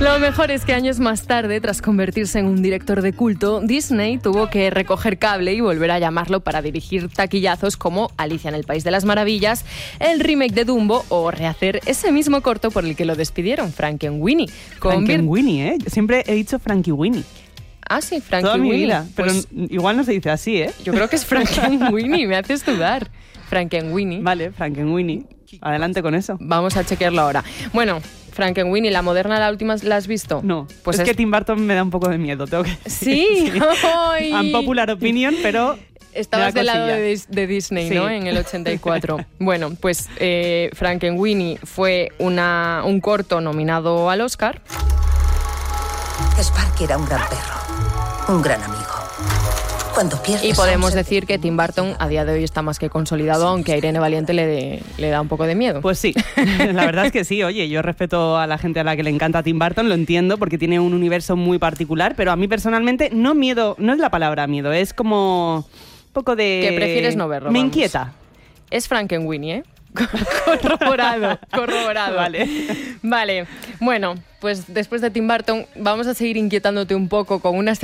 Lo mejor es que años más tarde, tras convertirse en un director de culto, Disney tuvo que recoger cable y volver a llamarlo para dirigir taquillazos como Alicia en el País de las Maravillas, el remake de Dumbo o rehacer ese mismo corto por el que lo despidieron, Frankenweenie. Frankenweenie, ¿eh? Yo siempre he dicho Frankenweenie. Ah, sí, Frankenweenie. Toda mi vida, pero pues, igual no se dice así, ¿eh? Yo creo que es Frankenweenie, me haces dudar. Frankenweenie. Vale, Frankenweenie. Adelante con eso. Vamos a chequearlo ahora. Bueno, Frankenweenie, la moderna, la última, ¿la has visto? No, pues es que Tim Burton me da un poco de miedo, tengo que decir. Sí. Sí. Unpopular opinion, pero... Estabas del lado de Disney, sí. ¿no? En el 84. Bueno, pues Frankenweenie fue un corto nominado al Oscar. Sparky era un gran perro, un gran amigo. Cuando pierdes y podemos decir que Tim Burton a día de hoy está más que consolidado, aunque a Irene Valiente le da un poco de miedo. Pues sí, la verdad es que sí. Oye, yo respeto a la gente a la que le encanta Tim Burton, lo entiendo, porque tiene un universo muy particular, pero a mí personalmente no es la palabra miedo, es como un poco de... Que prefieres no verlo, Me vamos. inquieta. Es Frankenweenie, ¿eh? Corroborado. Vale. Bueno, pues después de Tim Burton vamos a seguir inquietándote un poco con una